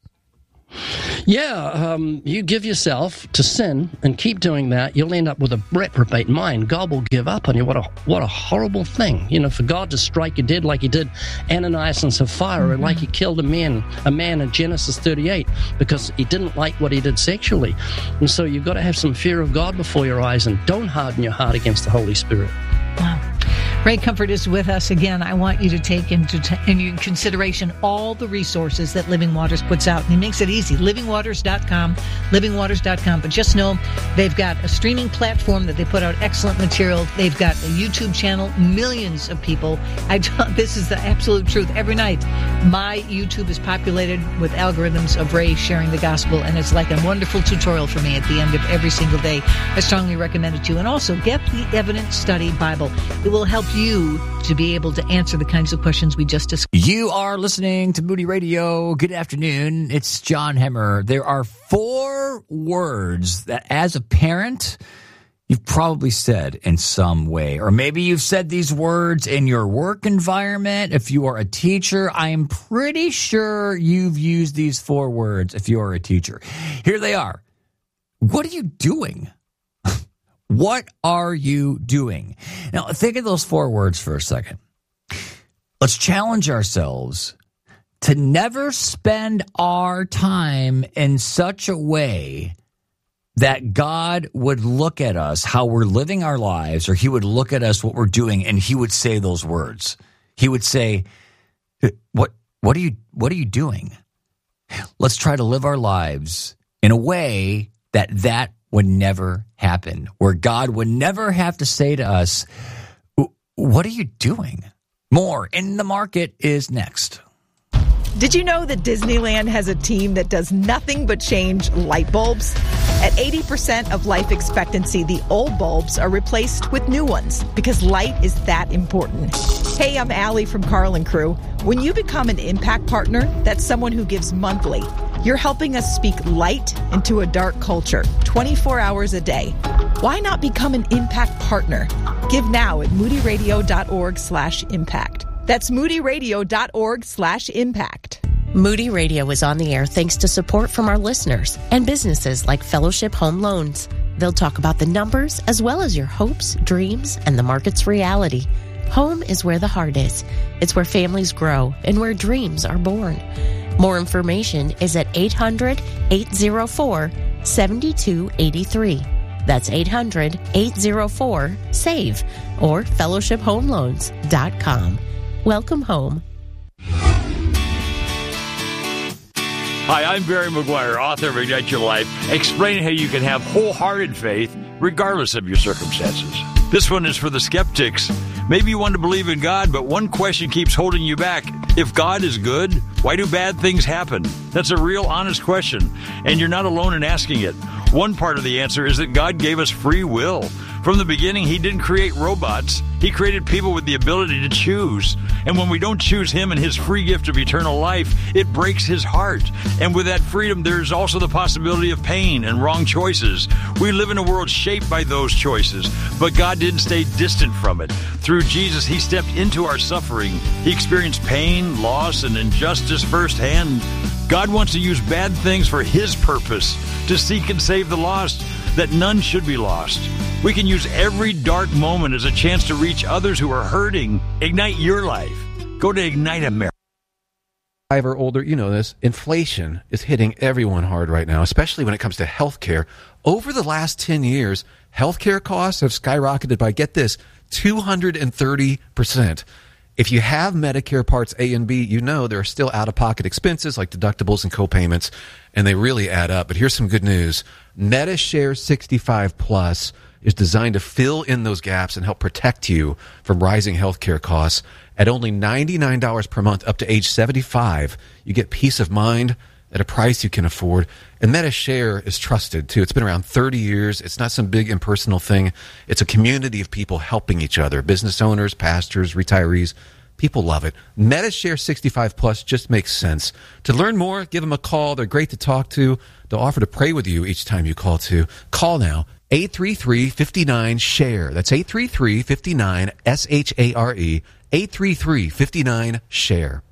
Yeah, um, you give yourself to sin and keep doing that, you'll end up with a reprobate mind. God will give up on you. What a what a horrible thing. You know, for God to strike you dead like he did Ananias and Sapphira, mm-hmm. and like he killed a man, a man in Genesis thirty-eight because he didn't like what he did sexually. And so you've got to have some fear of God before your eyes, and don't harden your heart against the Holy Spirit. Wow. Ray Comfort is with us again. I want you to take into, t- into consideration all the resources that Living Waters puts out. And he makes it easy. living waters dot com, living waters dot com. But just know they've got a streaming platform that they put out excellent material. They've got a YouTube channel, millions of people. I This is the absolute truth. Every night, my YouTube is populated with algorithms of Ray sharing the gospel, and it's like a wonderful tutorial for me at the end of every single day. I strongly recommend it to you. And also, get the Evidence Study Bible. It will help you to be able to answer the kinds of questions we just discussed. You are listening to Moody Radio. Good afternoon. It's John Hemmer. There are four words that, as a parent, you've probably said in some way, or maybe you've said these words in your work environment. If you are a teacher, I am pretty sure you've used these four words if you are a teacher. Here they are. What are you doing? What are you doing? Now, think of those four words for a second. Let's challenge ourselves to never spend our time in such a way that God would look at us, how we're living our lives, or he would look at us, what we're doing, and he would say those words. He would say, what, what are you, what are you doing? Let's try to live our lives in a way that that would never happen, where God would never have to say to us, what are you doing? More In the Market is next. Did you know that Disneyland has a team that does nothing but change light bulbs? At eighty percent of life expectancy, the old bulbs are replaced with new ones because light is that important. Hey, I'm Allie from Carl and Crew. When you become an Impact Partner, that's someone who gives monthly. You're helping us speak light into a dark culture, twenty-four hours a day. Why not become an Impact Partner? Give now at moodyradio.org slash impact. That's moodyradio.org slash impact. Moody Radio is on the air thanks to support from our listeners and businesses like Fellowship Home Loans. They'll talk about the numbers as well as your hopes, dreams, and the market's reality. Home is where the heart is. It's where families grow and where dreams are born. More information is at eight hundred, eight oh four, seven two eight three. That's eight hundred, eight oh four, SAVE or fellowship home loans dot com. Welcome home. Hi, I'm Barry McGuire, author of Ignite Your Life, explaining how you can have wholehearted faith regardless of your circumstances. This one is for the skeptics. Maybe you want to believe in God, but one question keeps holding you back. If God is good, why do bad things happen? That's a real honest question, and you're not alone in asking it. One part of the answer is that God gave us free will. From the beginning, he didn't create robots. He created people with the ability to choose. And when we don't choose him and his free gift of eternal life, it breaks his heart. And with that freedom, there's also the possibility of pain and wrong choices. We live in a world shaped by those choices, but God didn't stay distant from it. Through Jesus, he stepped into our suffering. He experienced pain, loss, and injustice firsthand. God wants to use bad things for his purpose, to seek and save the lost, that none should be lost. We can use every dark moment as a chance to reach others who are hurting. Ignite your life. Go to Ignite America. Five or older, you know this. Inflation is hitting everyone hard right now, especially when it comes to health care. Over the last ten years, healthcare costs have skyrocketed by, get this, two hundred thirty percent. If you have Medicare Parts A and B, you know there are still out-of-pocket expenses like deductibles and co-payments, and they really add up. But here's some good news. MediShare sixty-five Plus is designed to fill in those gaps and help protect you from rising healthcare costs. At only ninety-nine dollars per month up to age seventy-five, you get peace of mind at a price you can afford. And MediShare is trusted, too. It's been around thirty years. It's not some big impersonal thing. It's a community of people helping each other, business owners, pastors, retirees. People love it. MediShare sixty-five Plus just makes sense. To learn more, give them a call. They're great to talk to. They'll offer to pray with you each time you call, too. Call now. eight three three, five nine, S H A R E. That's eight three three, five nine, S H A R E. eight three three, five nine, S H A R E.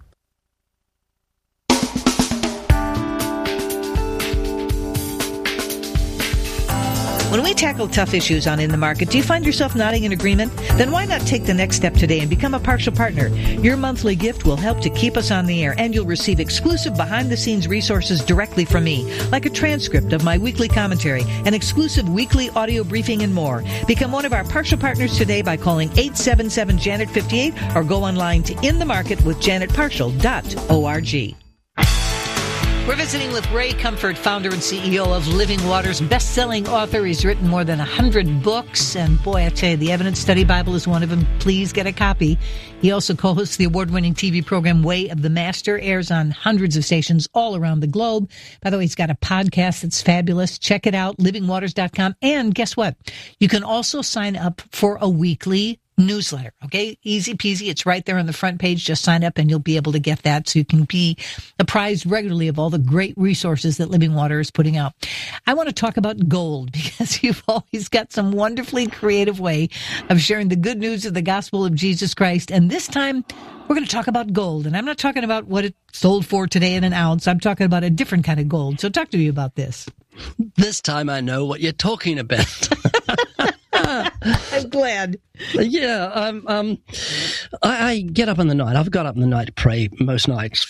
When we tackle tough issues on In the Market, do you find yourself nodding in agreement? Then why not take the next step today and become a partial partner? Your monthly gift will help to keep us on the air, and you'll receive exclusive behind-the-scenes resources directly from me, like a transcript of my weekly commentary, an exclusive weekly audio briefing, and more. Become one of our partial partners today by calling eight seven seven, Janet fifty-eight or go online to in the market with janet partial dot org. We're visiting with Ray Comfort, founder and C E O of Living Waters, best-selling author. He's written more than one hundred books, and boy, I tell you, the Evidence Study Bible is one of them. Please get a copy. He also co-hosts the award-winning T V program Way of the Master, airs on hundreds of stations all around the globe. By the way, he's got a podcast that's fabulous. Check it out, living waters dot com. And guess what? You can also sign up for a weekly newsletter. Okay, easy peasy. It's right there on the front page. Just sign up and you'll be able to get that, so you can be apprised regularly of all the great resources that Living Water is putting out. I want to talk about gold, because you've always got some wonderfully creative way of sharing the good news of the gospel of Jesus Christ. And this time we're going to talk about gold. And I'm not talking about what it sold for today in an ounce. I'm talking about a different kind of gold. So talk to me about this. This time I know what you're talking about. I'm glad. Yeah, um, um, I, I get up in the night. I've got up in the night to pray most nights